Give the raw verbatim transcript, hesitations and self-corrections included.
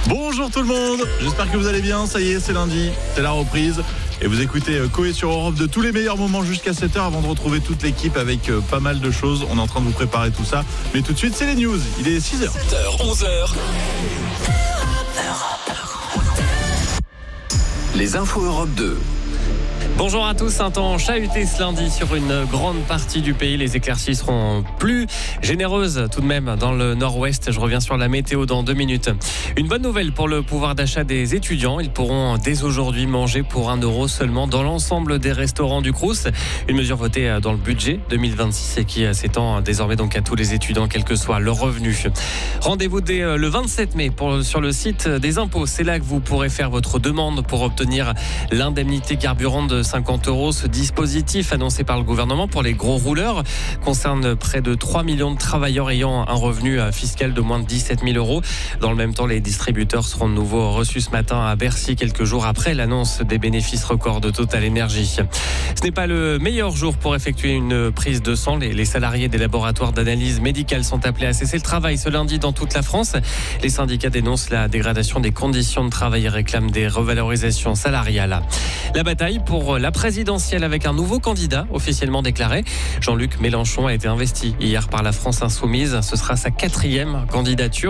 Bonjour tout le monde, j'espère que vous allez bien, ça y est c'est lundi, c'est la reprise et vous écoutez Coé sur Europe de tous les meilleurs moments jusqu'à sept heures avant de retrouver toute l'équipe avec pas mal de choses. On est en train de vous préparer tout ça, mais tout de suite c'est les news, il est six heures. sept heures, onze heures. Les infos Europe deux. Bonjour à tous, un temps chahuté ce lundi sur une grande partie du pays. Les éclaircies seront plus généreuses tout de même dans le nord-ouest. Je reviens sur la météo dans deux minutes. Une bonne nouvelle pour le pouvoir d'achat des étudiants. Ils pourront dès aujourd'hui manger pour un euro seulement dans l'ensemble des restaurants du Crous. Une mesure votée dans le budget deux mille vingt-six et qui s'étend désormais donc à tous les étudiants, quel que soit leur revenu. Rendez-vous dès le vingt-sept mai pour, sur le site des impôts. C'est là que vous pourrez faire votre demande pour obtenir l'indemnité carburant de cinquante euros. Ce dispositif annoncé par le gouvernement pour les gros rouleurs concerne près de trois millions de travailleurs ayant un revenu fiscal de moins de dix-sept mille euros. Dans le même temps, les distributeurs seront de nouveau reçus ce matin à Bercy, quelques jours après l'annonce des bénéfices records de Total Energy. Ce n'est pas le meilleur jour pour effectuer une prise de sang. Les, les salariés des laboratoires d'analyse médicale sont appelés à cesser le travail ce lundi dans toute la France. Les syndicats dénoncent la dégradation des conditions de travail et réclament des revalorisations salariales. La bataille pour la présidentielle avec un nouveau candidat officiellement déclaré. Jean-Luc Mélenchon a été investi hier par la France Insoumise. Ce sera sa quatrième candidature.